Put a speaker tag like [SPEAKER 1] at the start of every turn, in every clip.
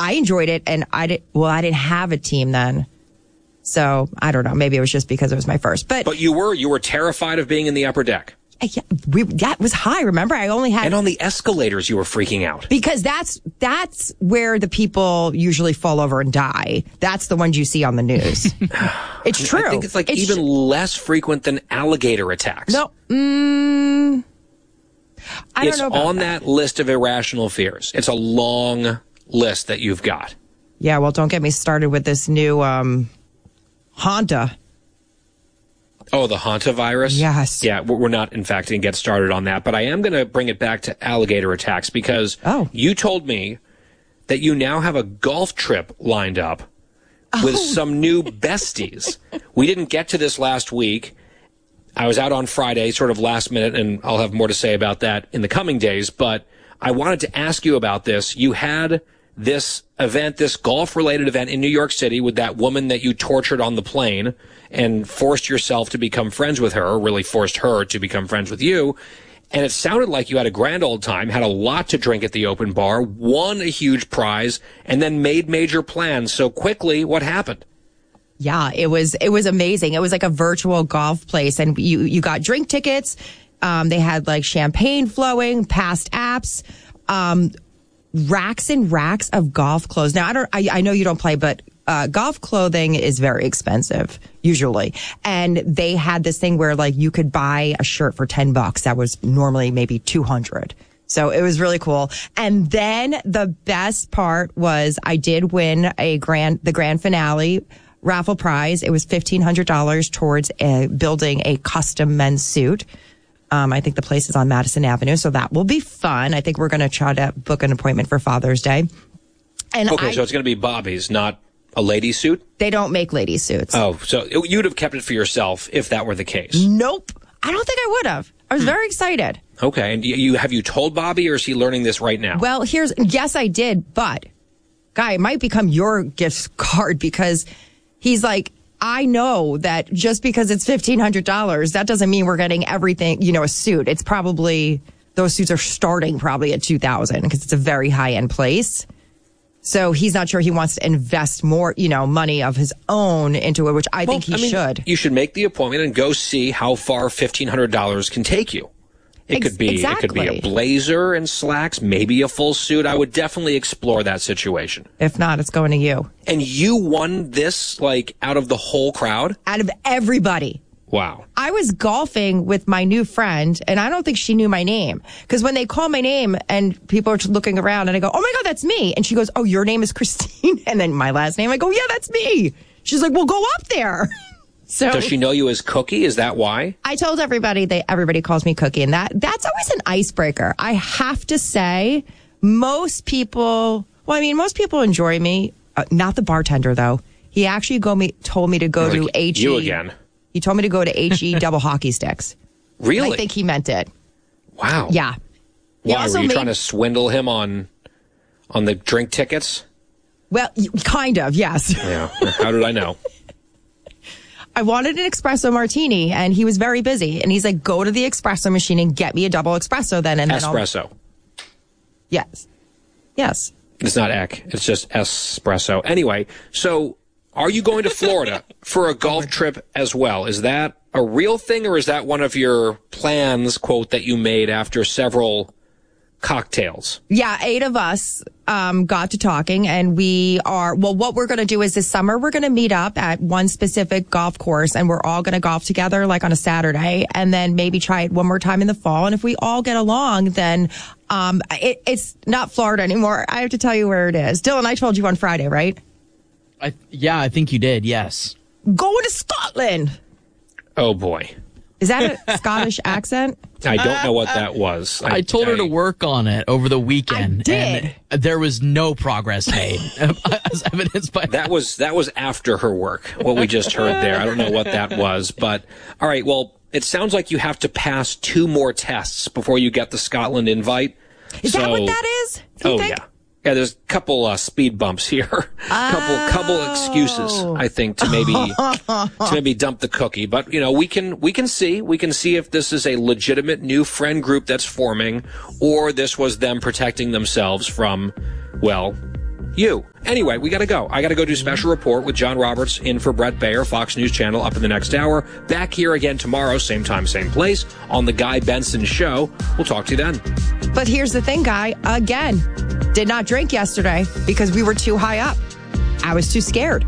[SPEAKER 1] I enjoyed it, and I didn't have a team then. So I don't know. Maybe it was just because it was my first. But
[SPEAKER 2] you were terrified of being in the upper deck.
[SPEAKER 1] Yeah, it was high. Remember, I only had...
[SPEAKER 2] And on the escalators, you were freaking out.
[SPEAKER 1] Because that's where the people usually fall over and die. That's the ones you see on the news. It's true.
[SPEAKER 2] I think it's even less frequent than alligator attacks.
[SPEAKER 1] No. I don't know about
[SPEAKER 2] It's on that list of irrational fears. It's a long list that you've got.
[SPEAKER 1] Yeah, well, don't get me started with this new Hanta.
[SPEAKER 2] Oh, the hantavirus?
[SPEAKER 1] Yes.
[SPEAKER 2] Yeah, we're not, in fact, going to get started on that, but I am going to bring it back to alligator attacks because you told me that you now have a golf trip lined up with some new besties. We didn't get to this last week. I was out on Friday, sort of last minute, and I'll have more to say about that in the coming days, but I wanted to ask you about this. You had this event, this golf-related event in New York City with that woman that you tortured on the plane and forced yourself to become friends with her, or really forced her to become friends with you. And it sounded like you had a grand old time, had a lot to drink at the open bar, won a huge prize, and then made major plans so quickly. What happened?
[SPEAKER 1] Yeah, it was amazing. It was like a virtual golf place, and you got drink tickets. They had like champagne flowing, past apps, racks and racks of golf clothes. Now, I know you don't play, but golf clothing is very expensive usually. And they had this thing where like you could buy a shirt for $10 that was normally maybe $200. So it was really cool. And then the best part was I did win the grand finale raffle prize. It was $1,500 towards building a custom men's suit. I think the place is on Madison Avenue, so that will be fun. I think we're going to try to book an appointment for Father's Day. And
[SPEAKER 2] so it's going to be Bobby's, not a lady suit? They
[SPEAKER 1] don't make lady suits.
[SPEAKER 2] Oh, so you'd have kept it for yourself if that were the case?
[SPEAKER 1] Nope. I don't think I would have. I was very excited.
[SPEAKER 2] Okay. And have you told Bobby, or is he learning this right now?
[SPEAKER 1] Well, yes, I did, but Guy, it might become your gift card because he's like, I know that just because it's $1,500, that doesn't mean we're getting everything, a suit. It's probably, those suits are starting probably at $2,000 because it's a very high-end place. So he's not sure he wants to invest more, money of his own into it, which I think he should.
[SPEAKER 2] You should make the appointment and go see how far $1,500 can take you. It could be a blazer and slacks, maybe a full suit. I would definitely explore that situation.
[SPEAKER 1] If not, it's going to you.
[SPEAKER 2] And you won this, out of the whole crowd?
[SPEAKER 1] Out of everybody.
[SPEAKER 2] Wow.
[SPEAKER 1] I was golfing with my new friend, and I don't think she knew my name. Because when they call my name and people are looking around, and I go, oh my God, that's me. And she goes, oh, your name is Christine? And then my last name, I go, yeah, that's me. She's like, well, go up there. So,
[SPEAKER 2] does she know you as Cookie? Is that why?
[SPEAKER 1] I told everybody everybody calls me Cookie, and that's always an icebreaker. I have to say, most people enjoy me. Not the bartender, though. He actually told me to go to HE.
[SPEAKER 2] You again.
[SPEAKER 1] He told me to go to HE double hockey sticks.
[SPEAKER 2] Really?
[SPEAKER 1] I think he meant it.
[SPEAKER 2] Wow.
[SPEAKER 1] Yeah.
[SPEAKER 2] Why? Were you trying to swindle him on the drink tickets?
[SPEAKER 1] Well, kind of, yes.
[SPEAKER 2] Yeah. How did I know?
[SPEAKER 1] I wanted an espresso martini, and he was very busy. And he's like, go to the espresso machine and get me a double espresso then. And
[SPEAKER 2] espresso.
[SPEAKER 1] Yes. Yes.
[SPEAKER 2] It's not ek. It's just espresso. Anyway, so are you going to Florida for a golf trip as well? Is that a real thing, or is that one of your plans, quote, that you made after several cocktails?
[SPEAKER 1] Yeah, 8 of us got to talking, and what we're going to do is this summer we're going to meet up at one specific golf course, and we're all going to golf together on a Saturday, and then maybe try it one more time in the fall. And if we all get along, then it's not Florida anymore. I have to tell you where it is. Dylan, I told you on Friday, right?
[SPEAKER 3] I think you did, yes.
[SPEAKER 1] Going to Scotland.
[SPEAKER 2] Oh, boy.
[SPEAKER 1] Is that a Scottish accent?
[SPEAKER 2] I don't know what that was.
[SPEAKER 3] I told her to work on it over the weekend.
[SPEAKER 1] I did.
[SPEAKER 3] And there was no progress made, as evidenced by
[SPEAKER 2] that was after her work, what we just heard there. I don't know what that was. But, all right, well, it sounds like you have to pass 2 more tests before you get the Scotland invite.
[SPEAKER 1] Is that what that is?
[SPEAKER 2] Yeah. Yeah, there's a couple couple excuses, I think, to maybe dump the cookie. But we can see if this is a legitimate new friend group that's forming, or this was them protecting themselves from, well, you. Anyway, we got to go. I got to go do Special Report with John Roberts in for Brett Baer, Fox News Channel, up in the next hour. Back here again tomorrow, same time, same place, on The Guy Benson Show. We'll talk to you then.
[SPEAKER 1] But here's the thing, Guy. Again, did not drink yesterday because we were too high up. I was too scared.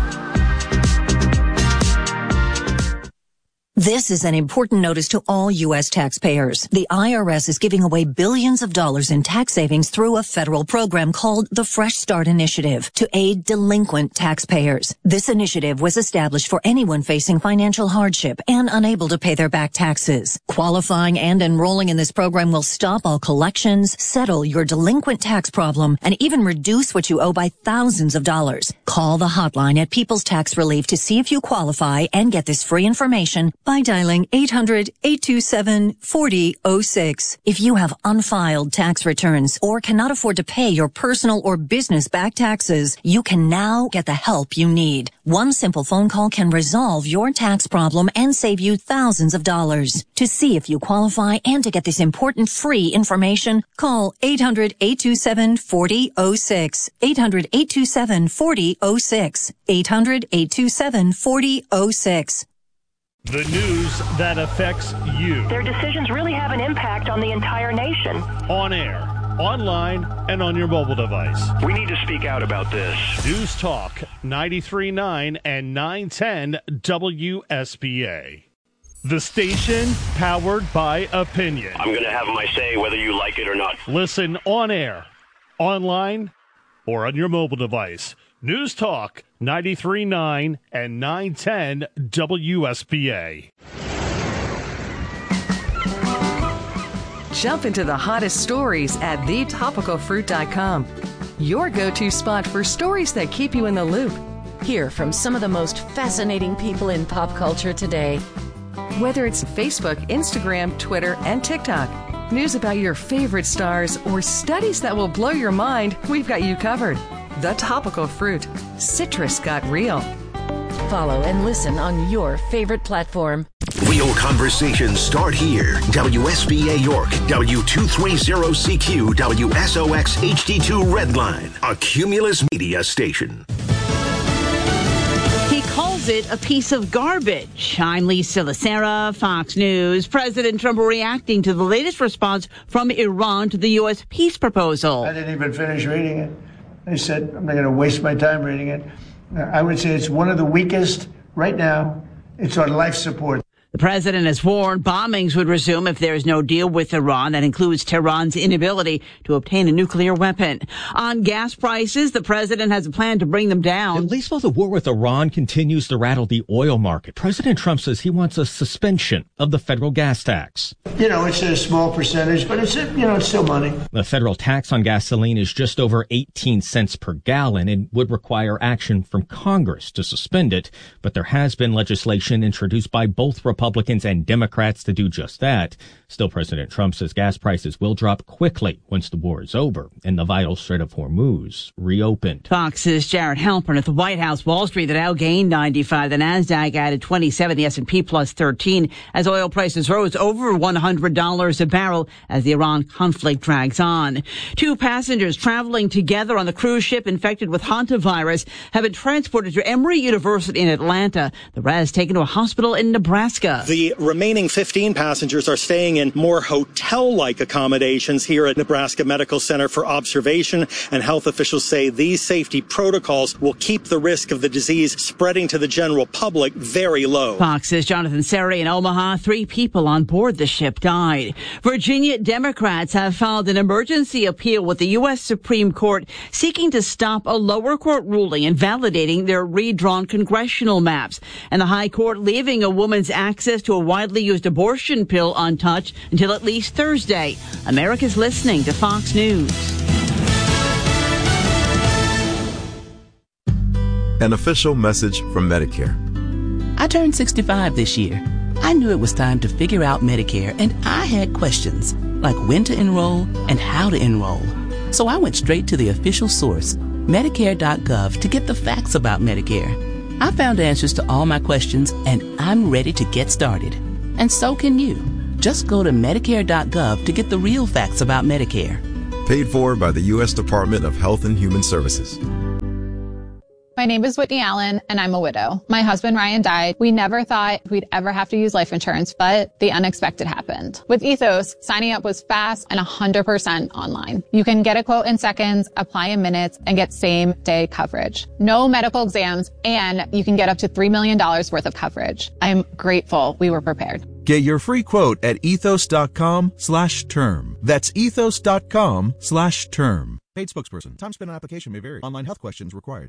[SPEAKER 4] This is an important notice to all U.S. taxpayers. The IRS is giving away billions of dollars in tax savings through a federal program called the Fresh Start Initiative to aid delinquent taxpayers. This initiative was established for anyone facing financial hardship and unable to pay their back taxes. Qualifying and enrolling in this program will stop all collections, settle your delinquent tax problem, and even reduce what you owe by thousands of dollars. Call the hotline at People's Tax Relief to see if you qualify and get this free information by dialing 800-827-4006. If you have unfiled tax returns or cannot afford to pay your personal or business back taxes, you can now get the help you need. One simple phone call can resolve your tax problem and save you thousands of dollars. To see if you qualify and to get this important free information, call 800-827-4006. 800-827-4006. 800-827-4006.
[SPEAKER 5] The news that affects you.
[SPEAKER 6] Their decisions really have an impact on the entire nation.
[SPEAKER 5] On air, online, and on your mobile device.
[SPEAKER 7] We need to speak out about this.
[SPEAKER 5] News Talk 93.9 and 910 WSBA. The station powered by opinion.
[SPEAKER 7] I'm going to have my say whether you like it or not.
[SPEAKER 5] Listen on air, online, or on your mobile device. News Talk 93.9 and 910 WSBA.
[SPEAKER 8] Jump into the hottest stories at thetopicalfruit.com. Your go-to spot for stories that keep you in the loop. Hear from some of the most fascinating people in pop culture today. Whether it's Facebook, Instagram, Twitter, and TikTok, news about your favorite stars, or studies that will blow your mind, we've got you covered. The Topical Fruit. Citrus got real. Follow and listen on your favorite platform.
[SPEAKER 9] Real conversations start here. WSBA York, W230CQ, WSOX HD2 Redline, a Cumulus Media station.
[SPEAKER 10] He calls it a piece of garbage. I'm Lisa Lacera, Fox News. President Trump reacting to the latest response from Iran to the U.S. peace proposal.
[SPEAKER 11] I didn't even finish reading it. I said, I'm not going to waste my time reading it. I would say it's one of the weakest right now. It's on life support.
[SPEAKER 10] The president has warned bombings would resume if there is no deal with Iran. That includes Tehran's inability to obtain a nuclear weapon. On gas prices, the president has a plan to bring them down.
[SPEAKER 12] At least while the war with Iran continues to rattle the oil market, President Trump says he wants a suspension of the federal gas tax.
[SPEAKER 11] You know, it's a small percentage, but it's still money.
[SPEAKER 12] The federal tax on gasoline is just over 18 cents per gallon and would require action from Congress to suspend it. But there has been legislation introduced by both Republicans and Democrats to do just that. Still, President Trump says gas prices will drop quickly once the war is over and the vital Strait of Hormuz reopened.
[SPEAKER 10] Fox's Jared Halpern at the White House. Wall Street, the Dow gained 95. The Nasdaq added 27. The S&P plus 13 as oil prices rose over $100 a barrel as the Iran conflict drags on. 2 passengers traveling together on the cruise ship infected with hantavirus have been transported to Emory University in Atlanta. The rest taken to a hospital in Nebraska.
[SPEAKER 13] The remaining 15 passengers are staying in more hotel-like accommodations here at Nebraska Medical Center for observation, and health officials say these safety protocols will keep the risk of the disease spreading to the general public very low.
[SPEAKER 10] Fox's Jonathan Seri in Omaha. 3 people on board the ship died. Virginia Democrats have filed an emergency appeal with the U.S. Supreme Court seeking to stop a lower court ruling invalidating their redrawn congressional maps. And the High Court leaving a woman's access to a widely used abortion pill untouched until at least Thursday. America's listening to Fox News.
[SPEAKER 14] An official message from Medicare.
[SPEAKER 15] I turned 65 this year. I knew it was time to figure out Medicare, and I had questions like when to enroll and how to enroll. So I went straight to the official source, Medicare.gov, to get the facts about Medicare. I found answers to all my questions, and I'm ready to get started. And so can you. Just go to Medicare.gov to get the real facts about Medicare.
[SPEAKER 14] Paid for by the U.S. Department of Health and Human Services.
[SPEAKER 16] My name is Whitney Allen, and I'm a widow. My husband, Ryan, died. We never thought we'd ever have to use life insurance, but the unexpected happened. With Ethos, signing up was fast and 100% online. You can get a quote in seconds, apply in minutes, and get same-day coverage. No medical exams, and you can get up to $3 million worth of coverage. I'm grateful we were prepared.
[SPEAKER 17] Get your free quote at ethos.com/term. That's ethos.com/term.
[SPEAKER 18] Paid spokesperson. Time spent on application may vary. Online health questions required.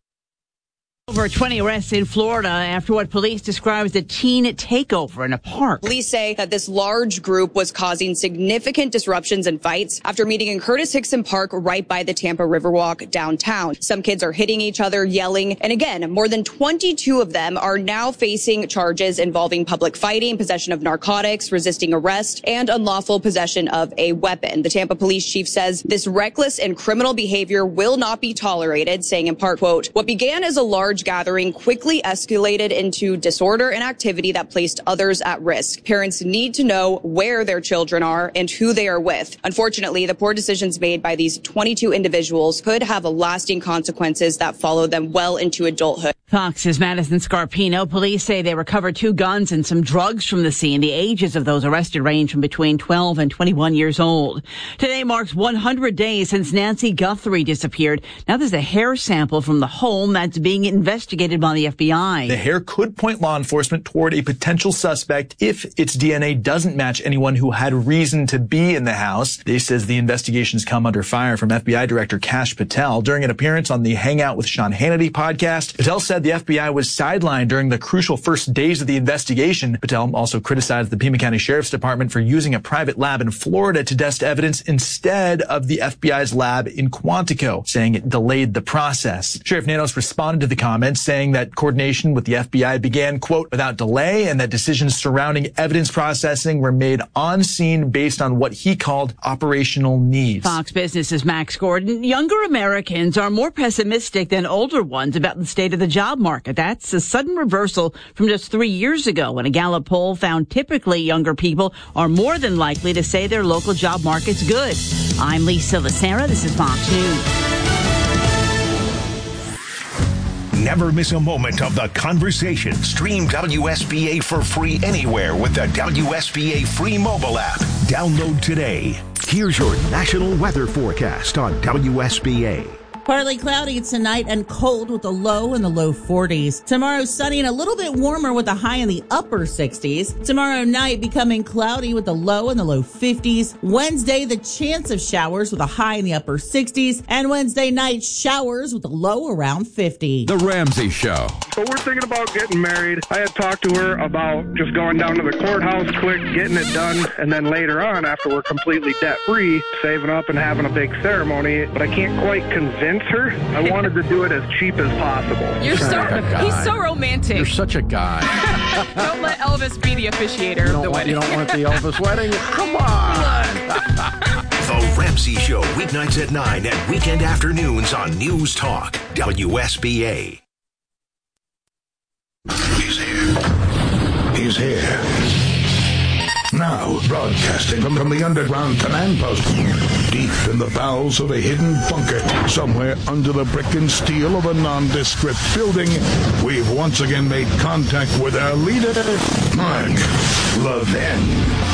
[SPEAKER 10] Over 20 arrests in Florida after what police describe as a teen takeover in a park.
[SPEAKER 19] Police say that this large group was causing significant disruptions and fights after meeting in Curtis Hickson Park right by the Tampa Riverwalk downtown. Some kids are hitting each other, yelling, and again, more than 22 of them are now facing charges involving public fighting, possession of narcotics, resisting arrest, and unlawful possession of a weapon. The Tampa police chief says this reckless and criminal behavior will not be tolerated, saying in part, quote, what began as a large gathering quickly escalated into disorder and activity that placed others at risk. Parents need to know where their children are and who they are with. Unfortunately, the poor decisions made by these 22 individuals could have lasting consequences that follow them well into adulthood.
[SPEAKER 10] Fox's Madison Scarpino. Police say they recovered 2 guns and some drugs from the scene. The ages of those arrested range from between 12 and 21 years old. Today marks 100 days since Nancy Guthrie disappeared. Now there's a hair sample from the home that's being investigated by the FBI.
[SPEAKER 20] The hair could point law enforcement toward a potential suspect if its DNA doesn't match anyone who had reason to be in the house. They says the investigations come under fire from FBI Director Kash Patel. During an appearance on the Hangout with Sean Hannity podcast, Patel said the FBI was sidelined during the crucial first days of the investigation. Patel also criticized the Pima County Sheriff's Department for using a private lab in Florida to test evidence instead of the FBI's lab in Quantico, saying it delayed the process. Sheriff Nanos responded to the comments, saying that coordination with the FBI began, quote, without delay, and that decisions surrounding evidence processing were made on scene based on what he called operational needs.
[SPEAKER 10] Fox Business's Max Gordon. Younger Americans are more pessimistic than older ones about the state of the job market. That's a sudden reversal from just 3 years ago when a Gallup poll found typically younger people are more than likely to say their local job market's good. I'm Lisa Lacera. This is Fox News.
[SPEAKER 9] Never miss a moment of the conversation. Stream WSBA for free anywhere with the WSBA free mobile app. Download today. Here's your national weather forecast on WSBA.
[SPEAKER 21] Partly cloudy tonight and cold with a low in the low 40s. Tomorrow sunny and a little bit warmer with a high in the upper 60s. Tomorrow night becoming cloudy with a low in the low 50s. Wednesday, the chance of showers with a high in the upper 60s. And Wednesday night, showers with a low around 50.
[SPEAKER 22] The Ramsey Show.
[SPEAKER 23] So we're thinking about getting married. I had talked to her about just going down to the courthouse quick, getting it done, and then later on, after we're completely debt-free, saving up and having a big ceremony. But I can't quite convince her. I wanted to do it as cheap as possible.
[SPEAKER 24] He's so romantic.
[SPEAKER 22] You're such a guy.
[SPEAKER 24] Don't let Elvis be the officiator of the wedding.
[SPEAKER 22] You don't want the Elvis wedding? Come on.
[SPEAKER 9] The Ramsey Show, weeknights at 9 and weekend afternoons on News Talk, WSBA.
[SPEAKER 25] He's here. He's here. Now, broadcasting from the underground command post, deep in the bowels of a hidden bunker, somewhere under the brick and steel of a nondescript building, we've once again made contact with our leader, Mark Levin.